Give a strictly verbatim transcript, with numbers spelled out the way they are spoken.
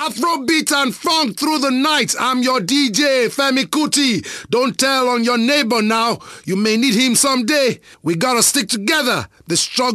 Afrobeat and funk through the night. I'm your D J, Femi Kuti. Don't tell on your neighbor now. You may need him someday. We gotta stick together. The struggle